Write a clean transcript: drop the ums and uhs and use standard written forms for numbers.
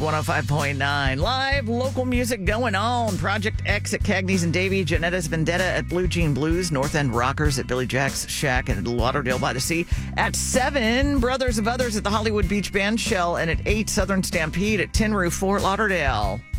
105.9. Live local music going on. Project X at Cagney's and Davie. Janetta's Vendetta at Blue Jean Blues. North End Rockers at Billy Jack's Shack and Lauderdale by the Sea. At 7, Brothers of Others at the Hollywood Beach Band Shell. And at 8, Southern Stampede at Tin Roof, Fort Lauderdale.